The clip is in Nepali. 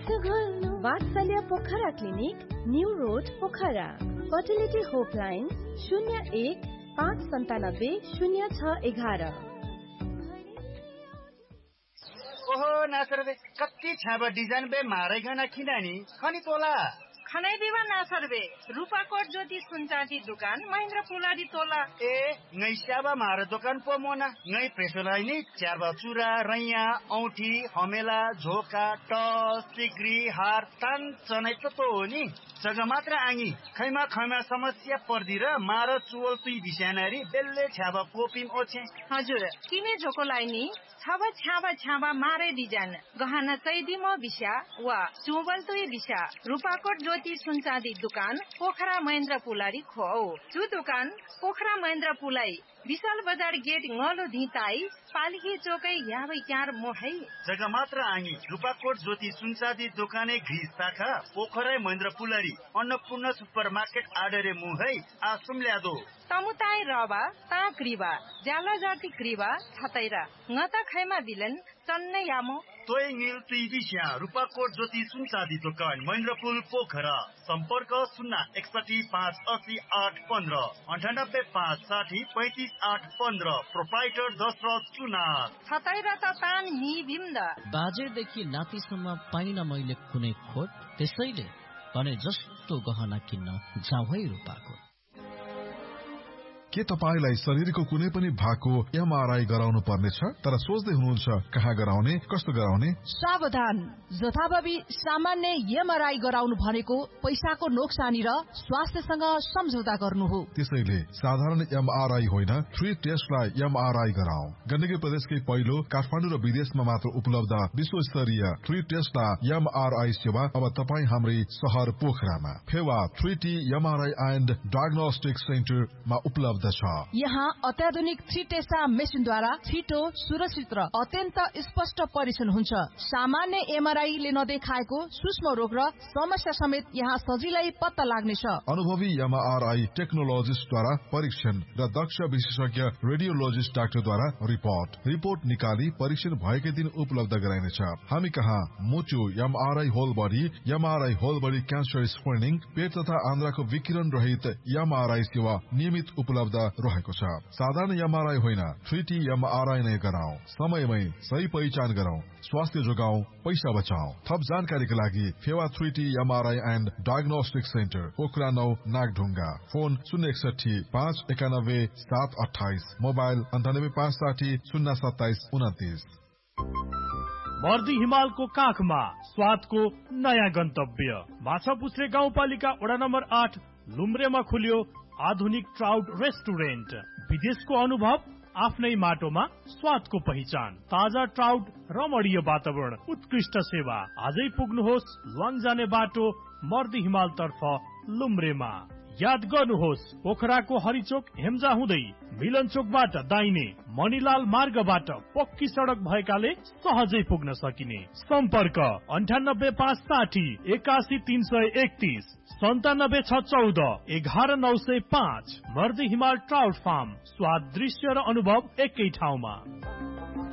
वात्सल्य Pokhara clinic, new road Pokhara. Fertility होपलाइन 01-597-0611। ओहो नासर बे कति छाबा डिजाइन बे मारै गना खिनानी खनी तोला खनै दिवा नासर बे रूपाकोट ज्योति सुनचाँदी दुकान महेन्द्र पुलाडी तोला ए ngै स्याबा मार दुकान पो मोना ngै प्रेसोलाई नि च्याबा चुरा रैया औठी हमेला झोका टस सिग्री हार तान चनै त हो नि जग्गा मात्र आङी खैमा समस्या पर्दी र मार चुवल तुई बिस्यानारी बेल्ले छ्याबा पोपिम ओछे हजुर किने झोकोलाई नि छाबा मारे डिजाइन गहना चैदी म बिस्या वा चुवल तुई बिस्या रूपाकोट ज्योति सुनचाँदी दुकान पोखरा महेन्द्र पुलाडी खो जु दुकान पोखरा महेन्द्र पुलाई विशाल बजार गेट ngलो धिताई पालिकी चोकै याबै क्यार मोहै जग्गा मात्र आङी रूपाकोट ज्योति सुनचाँदी दोकाने घिस शाखा पोखरा महेन्द्र पुलाडी अन्नपूर्ण सुपर मार्केट आडरे मुहै आसुम ल्यादो तमुताई रबा ता क्रिबा ज्याला जाति क्रिबा छतैरा ngata खैमा बिलन चन्ने यामो तोय नील तुई बिस्या रूपाकोट ज्योति सुनचाँदी दोकान महेन्द्रपुल पोखरा सम्पर्क 061-580-815 98-560-35-815 प्रोपाइटर दशरथ सुनार छतैरा त तान नि बिम्द बाजेदेखि नातिसम्म पाइन मैले कुनै खोट त्यसैले भने जस्तो गहना किन्न जाऊ है रूपाकोट। के तपाईलाई शरीरको कुनै पनि भागको एमआरआई गराउनु पर्नेछ तर सोच्दै हुनुहुन्छ कहाँ गराउने कस्तो गराउने? सावधान, जथाभावी सामान्य एमआरआई गराउनु भनेको पैसाको नोक्सानी र स्वास्थ्यसँग सम्झौता गर्नु हो। त्यसैले साधारण एमआरआई होइन 3 टेस्टलाई एमआरआई गराऊ। गण्डकी प्रदेशकै पहिलो काठमाडौँ र विदेशमा मात्र उपलब्ध विश्वस्तरीय 3 टेस्टला एमआरआई सेवा अब तपाई हाम्रै शहर पोखरामा Phewa 3T MRI and diagnostic सेन्टरमा उपलब्ध छ। यहाँ अत्याधुनिक 3 टेस्टा मेसिनद्वारा छिटो, सुरक्षित र अत्यन्त स्पष्ट परीक्षण हुन्छ। सामान्य एमआरआई ले नदेखाएको सूक्ष्म रोग र समस्या समेत यहाँ सजिलै पत्ता लाग्नेछ। अनुभवी एमआरआई टेक्नोलोजिस्टद्वारा परीक्षण र दक्ष विशेषज्ञ रेडियोलोजिस्ट डाक्टरद्वारा रिपोर्ट निकाली परीक्षण भएकै दिन उपलब्ध गराइनेछ। हामी कहाँ मोचो MRI whole body cancer screening, पेट तथा आन्द्राको विकिरण रहित एमआरआई सेवा नियमित उपलब्ध रहेको छ। साधारण एमआरआई होइन 3T एमआरआई नै गराऊ। समयमै सही पहिचान गराऊ, स्वास्थ्य जोगाऊ, पैसा बचाऊ। थप जानकारीका लागि Phewa 3T MRI and diagnostic centre Pokhara 9 Nagdhunga. Phone 061-591-728, mobile 98-560-027-29। मर्दी हिमालको काखमा स्वादको नयाँ गन्तव्य माछापुच्छ्रे गाउँपालिका वडा नम्बर 8 लुम्ब्रेमा खुल्यो आधुनिक ट्राउट रेस्टुरेन्ट। विदेशको अनुभव आफ्नै माटोमा स्वादको पहिचान, ताजा ट्राउट, रमणीय वातावरण, उत्कृष्ट सेवा। आजै पुग्नुहोस् लङ जाने बाटो मर्दी हिमाल तर्फ लुम्ब्रेमा। याद गर्नुहोस् पोखराको हरिचोक हेम्जा हुँदै मिलन चोकबाट दाहिने मणिलाल मार्गबाट पक्की सडक भएकाले सहजै पुग्न सकिने। सम्पर्क 98-560-81331 97-614-11905। मर्दी हिमाल ट्राउट फार्म, स्वाद, दृश्य र अनुभव एकै ठाउँमा।